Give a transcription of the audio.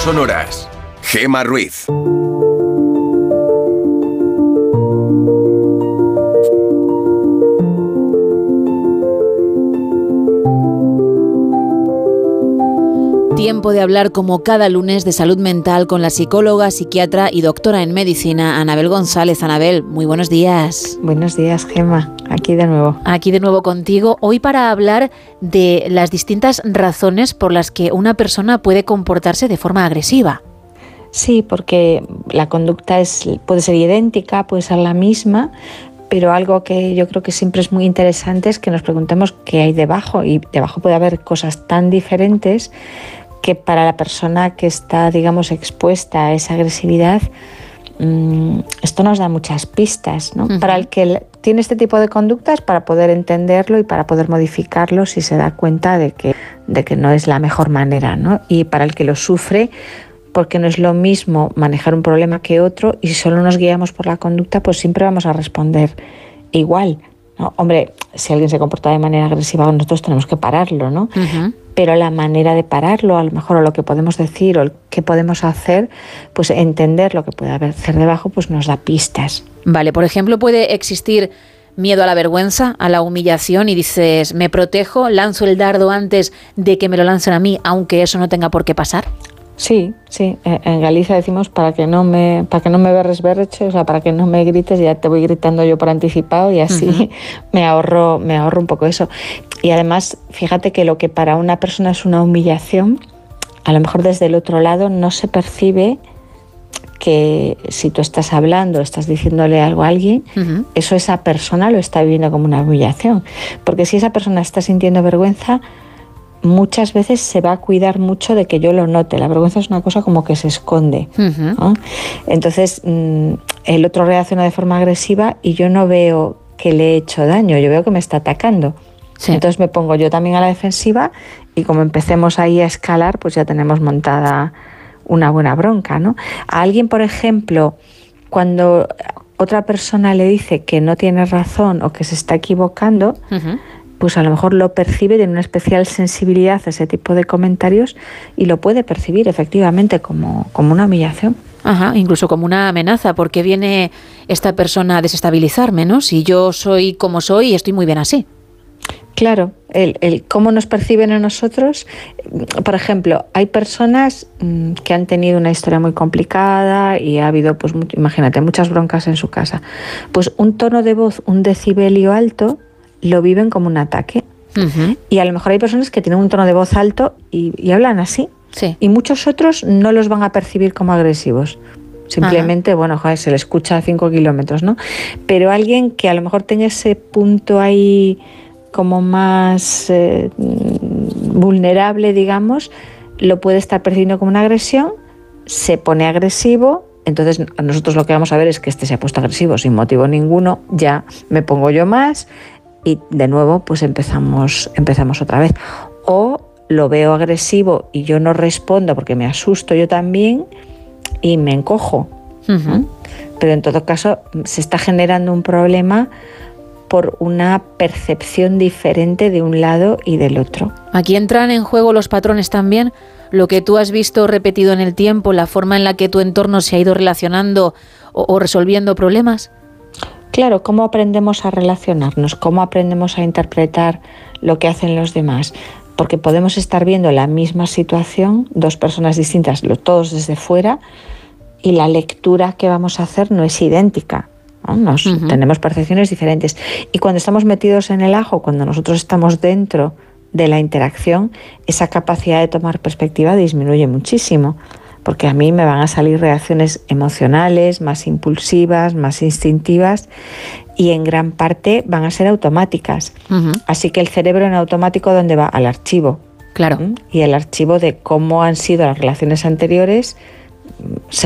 sonoras. Gemma Ruiz. Tiempo de hablar como cada lunes de salud mental con la psicóloga, psiquiatra y doctora en medicina Anabel González. Anabel, muy buenos días. Buenos días, Gemma. Aquí de nuevo contigo. Hoy para hablar de las distintas razones por las que una persona puede comportarse de forma agresiva. Sí, porque la conducta puede ser idéntica, puede ser la misma, pero algo que yo creo que siempre es muy interesante es que nos preguntemos qué hay debajo, y debajo puede haber cosas tan diferentes que para la persona que está, digamos, expuesta a esa agresividad, esto nos da muchas pistas, ¿no? Uh-huh. Para el que tiene este tipo de conductas, para poder entenderlo y para poder modificarlo si se da cuenta de que no es la mejor manera, ¿no? Y para el que lo sufre, porque no es lo mismo manejar un problema que otro, y si solo nos guiamos por la conducta, pues siempre vamos a responder igual, ¿no? Hombre, si alguien se comporta de manera agresiva, nosotros tenemos que pararlo, ¿no? Uh-huh. Pero la manera de pararlo, a lo mejor, o lo que podemos decir, o qué podemos hacer, pues entender lo que puede haber debajo, pues nos da pistas. Vale, por ejemplo, puede existir miedo a la vergüenza, a la humillación, y dices, me protejo, lanzo el dardo antes de que me lo lancen a mí, aunque eso no tenga por qué pasar. Sí. En Galicia decimos para que no me berres berreche, o sea, para que no me grites, ya te voy gritando yo por anticipado, y así uh-huh. me ahorro un poco eso. Y además, fíjate que lo que para una persona es una humillación, a lo mejor desde el otro lado no se percibe que si tú estás hablando, estás diciéndole algo a alguien, uh-huh. eso esa persona lo está viviendo como una humillación. Porque si esa persona está sintiendo vergüenza, muchas veces se va a cuidar mucho de que yo lo note. La vergüenza es una cosa como que se esconde, uh-huh. ¿no? Entonces, el otro reacciona de forma agresiva y yo no veo que le he hecho daño, yo veo que me está atacando. Sí. Entonces me pongo yo también a la defensiva, y como empecemos ahí a escalar, pues ya tenemos montada una buena bronca, ¿no? A alguien, por ejemplo, cuando otra persona le dice que no tiene razón o que se está equivocando, uh-huh. pues a lo mejor lo percibe, tiene una especial sensibilidad a ese tipo de comentarios y lo puede percibir efectivamente como una humillación. Ajá, incluso como una amenaza, porque viene esta persona a desestabilizarme, ¿no? Si yo soy como soy y estoy muy bien así. Claro, el cómo nos perciben a nosotros. Por ejemplo, hay personas que han tenido una historia muy complicada y ha habido, pues imagínate, muchas broncas en su casa. Pues un tono de voz, un decibelio alto, lo viven como un ataque. Uh-huh. Y a lo mejor hay personas que tienen un tono de voz alto y hablan así. Sí. Y muchos otros no los van a percibir como agresivos. Simplemente, bueno, se le escucha a 5 kilómetros, ¿no? Pero alguien que a lo mejor tenga ese punto ahí como más vulnerable, digamos, lo puede estar percibiendo como una agresión, se pone agresivo. Entonces nosotros lo que vamos a ver es que se ha puesto agresivo sin motivo ninguno, ya me pongo yo más, y de nuevo pues empezamos otra vez. O lo veo agresivo y yo no respondo porque me asusto yo también y me encojo. Uh-huh. Pero en todo caso se está generando un problema por una percepción diferente de un lado y del otro. Aquí entran en juego los patrones también, lo que tú has visto repetido en el tiempo, la forma en la que tu entorno se ha ido relacionando o resolviendo problemas. Claro, cómo aprendemos a relacionarnos, cómo aprendemos a interpretar lo que hacen los demás, porque podemos estar viendo la misma situación, dos personas distintas, todos desde fuera, y la lectura que vamos a hacer no es idéntica, ¿no? Uh-huh. Tenemos percepciones diferentes. Y cuando estamos metidos en el ajo, cuando nosotros estamos dentro de la interacción, esa capacidad de tomar perspectiva disminuye muchísimo, porque a mí me van a salir reacciones emocionales, más impulsivas, más instintivas, y en gran parte van a ser automáticas. Uh-huh. Así que el cerebro en automático, ¿dónde va? Al archivo. Claro. Y el archivo de cómo han sido las relaciones anteriores